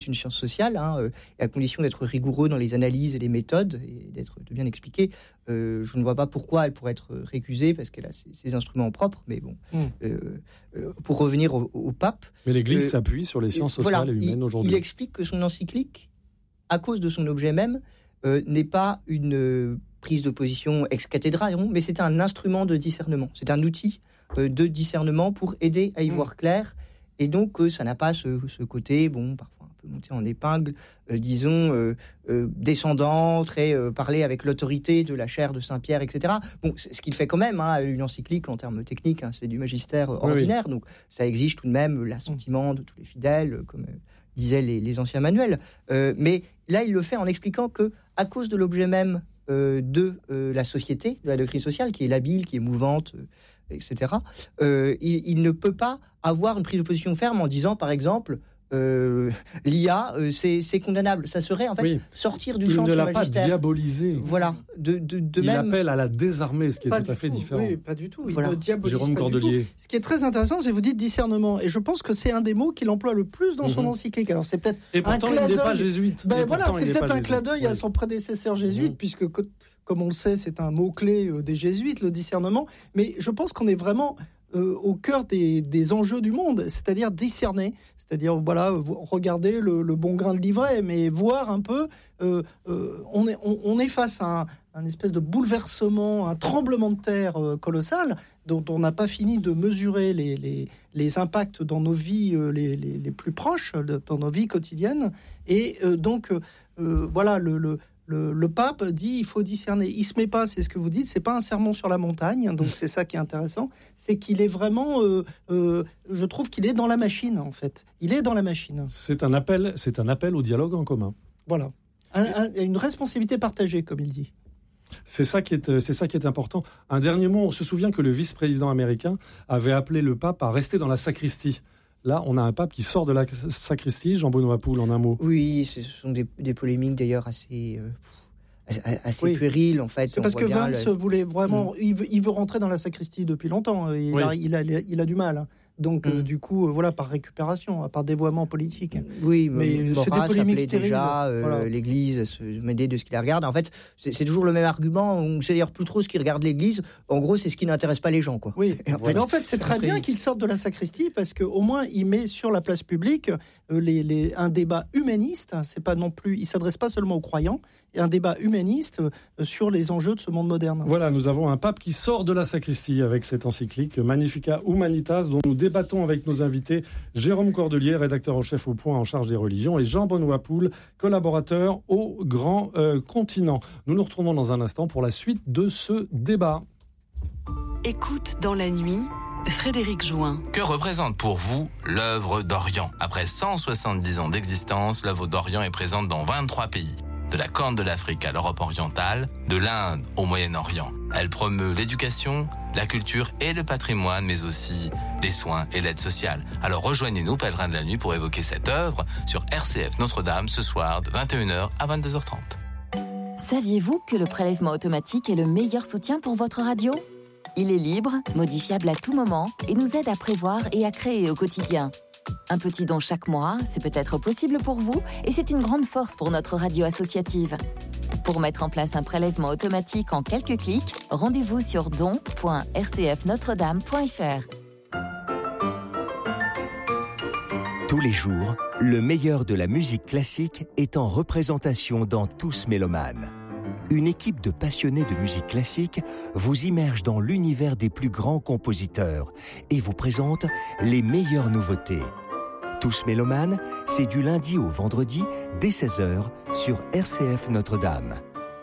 une science sociale, et à condition d'être rigoureux dans les analyses et les méthodes, et de bien expliquer. Je ne vois pas pourquoi elle pourrait être récusée, parce qu'elle a ses instruments propres, mais bon. Pour revenir au pape... Mais l'Église s'appuie sur les sciences sociales et humaines aujourd'hui. Il explique que son encyclique, à cause de son objet même, n'est pas une prise de position ex cathedra, mais c'est un instrument de discernement. C'est un outil de discernement pour aider à y voir clair, et donc ça n'a pas ce côté, parfois monter en épingle, descendant, très parler avec l'autorité de la chaire de Saint-Pierre, etc. C'est ce qu'il fait quand même, une encyclique en termes techniques, c'est du magistère ordinaire, donc ça exige tout de même l'assentiment de tous les fidèles, comme disaient les anciens manuels. Mais là, il le fait en expliquant que, à cause de l'objet même de la société, de la doctrine sociale, qui est labile, qui est mouvante, etc., il ne peut pas avoir une prise de position ferme en disant, par exemple, l'IA, c'est condamnable. Ça serait en fait sortir du champ de ce magistère. Il ne l'a pas diabolisé. Voilà. Il appelle à la désarmer, ce qui est tout à fait différent. Oui, pas du tout. Il ne diabolise Jérôme pas Cordelier. du tout. Ce qui est très intéressant, c'est que vous dites discernement. Et je pense que c'est un des mots qu'il emploie le plus dans son encyclique. Alors c'est peut-être et pourtant, il n'est pas jésuite. C'est peut-être un clin d'œil à son prédécesseur jésuite, puisque, comme on le sait, c'est un mot-clé des jésuites, le discernement. Mais je pense qu'on est vraiment au cœur des enjeux du monde, c'est-à-dire discerner, c'est-à-dire regarder le bon grain de livret, mais voir un peu, on est face à un espèce de bouleversement, un tremblement de terre colossal, dont on n'a pas fini de mesurer les impacts dans nos vies les plus proches, dans nos vies quotidiennes, et le pape dit il faut discerner. Il se met pas, c'est ce que vous dites, c'est pas un sermon sur la montagne, donc c'est ça qui est intéressant, c'est qu'il est vraiment, je trouve qu'il est dans la machine en fait. Il est dans la machine. C'est un appel au dialogue en commun. Voilà, une responsabilité partagée, comme il dit. C'est ça qui est important. Un dernier mot, on se souvient que le vice-président américain avait appelé le pape à rester dans la sacristie. Là, on a un pape qui sort de la sacristie. Jean-Benoît Poul, en un mot. Oui, ce sont des polémiques d'ailleurs assez puériles, en fait. C'est parce que Valls voulait vraiment... Il veut rentrer dans la sacristie depuis longtemps. Il a du mal. Donc, du coup, par récupération, par dévoiement politique. Oui, mais c'est des polémiques stériles. Déjà l'Église à se mêler de ce qui la regarde. En fait, c'est toujours le même argument. On ne sait d'ailleurs plus trop ce qui regarde l'Église. En gros, c'est ce qui n'intéresse pas les gens, quoi. Oui, mais en fait, c'est très bien qu'il sorte de la sacristie parce qu'au moins, il met sur la place publique un débat humaniste. C'est pas non plus, il s'adresse pas seulement aux croyants. Et un débat humaniste sur les enjeux de ce monde moderne. Voilà, nous avons un pape qui sort de la sacristie avec cette encyclique Magnificat Humanitas, dont nous débattons avec nos invités, Jérôme Cordelier, rédacteur en chef au Point en charge des religions, et Jean-Benoît Poul, collaborateur au Grand Continent. Nous nous retrouvons dans un instant pour la suite de ce débat. Écoute dans la nuit, Frédéric Join. Que représente pour vous l'œuvre d'Orient ? Après 170 ans d'existence, l'œuvre d'Orient est présente dans 23 pays. De la Corne de l'Afrique à l'Europe orientale, de l'Inde au Moyen-Orient. Elle promeut l'éducation, la culture et le patrimoine, mais aussi les soins et l'aide sociale. Alors rejoignez-nous, Pèlerins de la Nuit, pour évoquer cette œuvre sur RCF Notre-Dame ce soir de 21h à 22h30. Saviez-vous que le prélèvement automatique est le meilleur soutien pour votre radio ? Il est libre, modifiable à tout moment et nous aide à prévoir et à créer au quotidien. Un petit don chaque mois, c'est peut-être possible pour vous et c'est une grande force pour notre radio associative. Pour mettre en place un prélèvement automatique en quelques clics, rendez-vous sur don.rcfnotredame.fr. Tous les jours, le meilleur de la musique classique est en représentation dans Tous Mélomanes. Une équipe de passionnés de musique classique vous immerge dans l'univers des plus grands compositeurs et vous présente les meilleures nouveautés. Tous Mélomanes, c'est du lundi au vendredi dès 16h sur RCF Notre-Dame.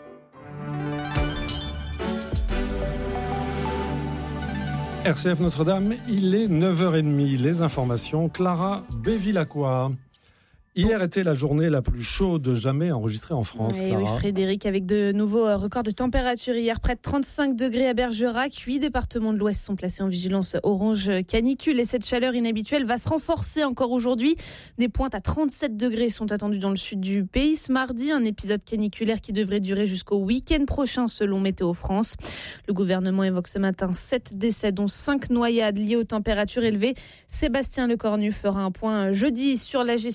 RCF Notre-Dame, il est 9h30. Les informations, Clara Bévilacqua. Hier était la journée la plus chaude jamais enregistrée en France. Oui, Frédéric, avec de nouveaux records de température. Hier, près de 35 degrés à Bergerac. 8 départements de l'Ouest sont placés en vigilance orange canicule. Et cette chaleur inhabituelle va se renforcer encore aujourd'hui. Des pointes à 37 degrés sont attendues dans le sud du pays. Ce mardi, un épisode caniculaire qui devrait durer jusqu'au week-end prochain, selon Météo France. Le gouvernement évoque ce matin 7 décès, dont 5 noyades liées aux températures élevées. Sébastien Lecornu fera un point jeudi sur la gestion de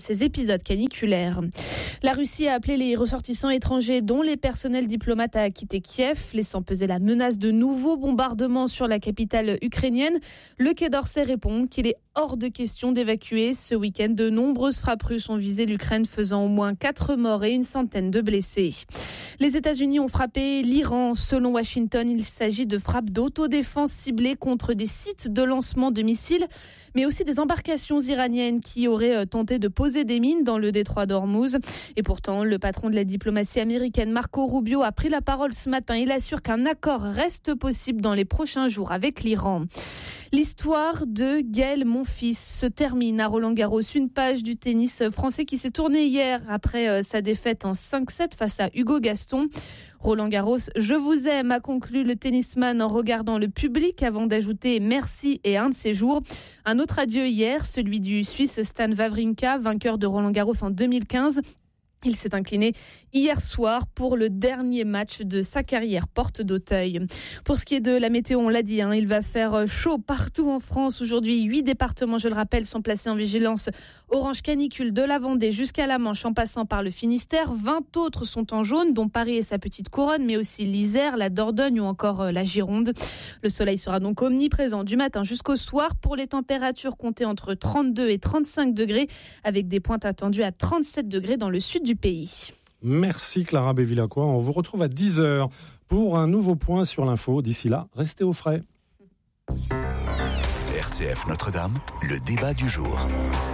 ces épisodes caniculaires. La Russie a appelé les ressortissants étrangers, dont les personnels diplomates, à quitter Kiev, laissant peser la menace de nouveaux bombardements sur la capitale ukrainienne. Le Quai d'Orsay répond qu'il est hors de question d'évacuer. Ce week-end, de nombreuses frappes russes ont visé l'Ukraine, faisant au moins 4 morts et une centaine de blessés. Les États-Unis ont frappé l'Iran. Selon Washington, il s'agit de frappes d'autodéfense ciblées contre des sites de lancement de missiles, mais aussi des embarcations iraniennes qui auraient tenté de poser des mines dans le détroit d'Ormuz. Et pourtant, le patron de la diplomatie américaine, Marco Rubio, a pris la parole ce matin. Il assure qu'un accord reste possible dans les prochains jours avec l'Iran. L'histoire de Gaël Monfils se termine à Roland-Garros. Une page du tennis français qui s'est tournée hier après sa défaite en 5-7 face à Hugo Gaston. Roland-Garros, je vous aime, a conclu le tennisman en regardant le public avant d'ajouter merci et un de ses jours. Un autre adieu hier, celui du Suisse Stan Wawrinka, vainqueur de Roland-Garros en 2015. Il s'est incliné hier soir pour le dernier match de sa carrière porte d'Auteuil. Pour ce qui est de la météo, on l'a dit, il va faire chaud partout en France. Aujourd'hui, 8 départements, je le rappelle, sont placés en vigilance orange canicule de la Vendée jusqu'à la Manche en passant par le Finistère. 20 autres sont en jaune, dont Paris et sa petite couronne, mais aussi l'Isère, la Dordogne ou encore la Gironde. Le soleil sera donc omniprésent du matin jusqu'au soir. Pour les températures, comptez entre 32 et 35 degrés, avec des pointes attendues à 37 degrés dans le sud du pays. Merci Clara Bévilacqua. On vous retrouve à 10h pour un nouveau point sur l'info. D'ici là, restez au frais. RCF Notre-Dame, le débat du jour.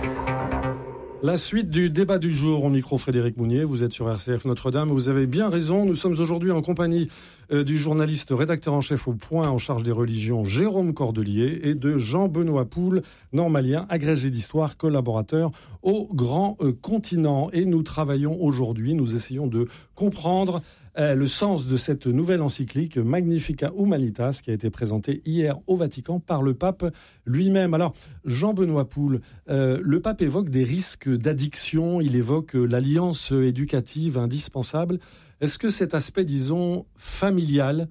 La suite du débat du jour au micro Frédéric Mounier. Vous êtes sur RCF Notre-Dame. Vous avez bien raison. Nous sommes aujourd'hui en compagnie du journaliste rédacteur en chef au Point en charge des religions Jérôme Cordelier et de Jean-Benoît Poul, normalien, agrégé d'histoire, collaborateur au Grand Continent. Et nous travaillons aujourd'hui, nous essayons de comprendre le sens de cette nouvelle encyclique Magnificat Humanitas qui a été présentée hier au Vatican par le pape lui-même. Alors, Jean-Benoît Poul, le pape évoque des risques d'addiction, il évoque l'alliance éducative indispensable. Est-ce que cet aspect, disons, familial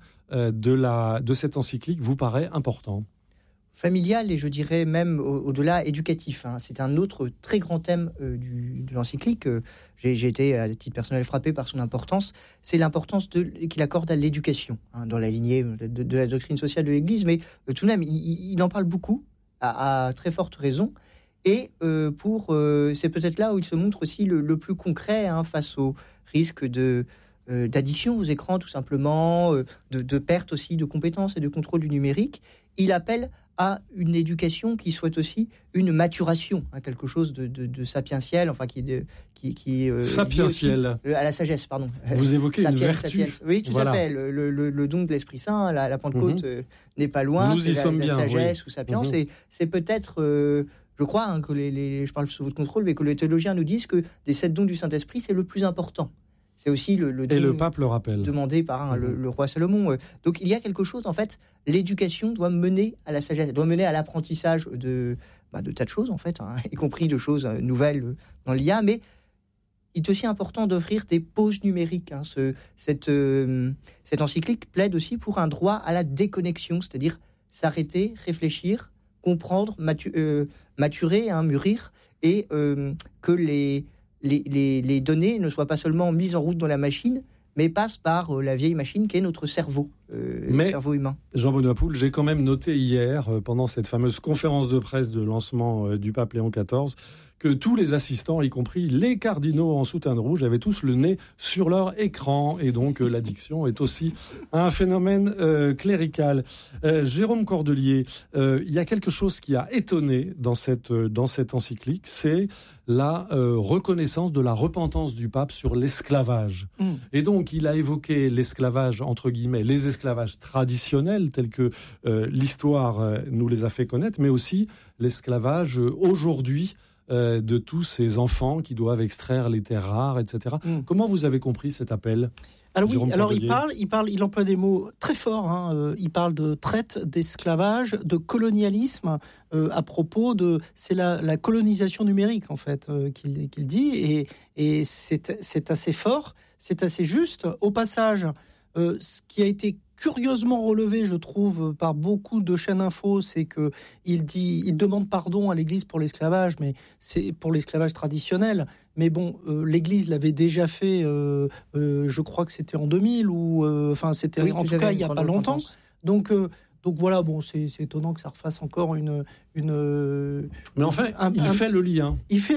de cette encyclique vous paraît important ? Familial et je dirais même au-delà éducatif. C'est un autre très grand thème de l'encyclique. J'ai été à titre personnel frappé par son importance. C'est l'importance qu'il accorde à l'éducation dans la lignée de la doctrine sociale de l'Église. Mais tout de même, il en parle beaucoup, à très forte raison. Et c'est peut-être là où il se montre aussi le plus concret face au risque d'addiction aux écrans, tout simplement, de perte aussi de compétences et de contrôle du numérique. Il appelle à une éducation qui soit aussi une maturation, quelque chose de sapientiel, enfin qui sapientiel à la sagesse, pardon. Vous évoquez une vertu. Oui, tout à fait. Le don de l'Esprit Saint, la Pentecôte n'est pas loin. Nous y sommes bien. Sagesse ou sapience, et c'est peut-être. Je crois que je parle sous votre contrôle, mais que les théologiens nous disent que des 7 dons du Saint-Esprit, c'est le plus important. C'est aussi le don et le pape le rappelle. Demandé par le roi Salomon. Donc il y a quelque chose, en fait, l'éducation doit mener à la sagesse, doit mener à l'apprentissage de tas de choses, en fait, y compris de choses nouvelles dans l'IA, mais il est aussi important d'offrir des pauses numériques. Cette encyclique plaide aussi pour un droit à la déconnexion, c'est-à-dire s'arrêter, réfléchir, comprendre, maturer, mûrir, et que les données ne soient pas seulement mises en route dans la machine, mais passent par la vieille machine qui est notre cerveau, le cerveau humain. Jean-Benoît Poul, j'ai quand même noté hier, pendant cette fameuse conférence de presse de lancement du pape Léon XIV, que tous les assistants, y compris les cardinaux en soutane rouge, avaient tous le nez sur leur écran. Et donc, l'addiction est aussi un phénomène clérical. Jérôme Cordelier, il y a quelque chose qui a étonné dans cette encyclique, c'est la reconnaissance de la repentance du pape sur l'esclavage. Et donc, il a évoqué l'esclavage, entre guillemets, les esclavages traditionnels, tels que l'histoire nous les a fait connaître, mais aussi l'esclavage aujourd'hui, de tous ces enfants qui doivent extraire les terres rares, etc. Comment vous avez compris cet appel ? Alors il emploie des mots très forts. Il parle de traite, d'esclavage, de colonialisme, à propos c'est la colonisation numérique en fait qu'il dit, et c'est assez fort, c'est assez juste. Au passage, Ce qui a été curieusement relevé, je trouve, par beaucoup de chaînes info, c'est qu'il demande pardon à l'Église pour l'esclavage, mais c'est pour l'esclavage traditionnel. Mais bon, l'Église l'avait déjà fait, je crois que c'était en 2000, ou c'était en tout cas il n'y a pas longtemps. Donc voilà, bon, c'est étonnant que ça refasse encore une. Mais enfin, il fait le lien. Il fait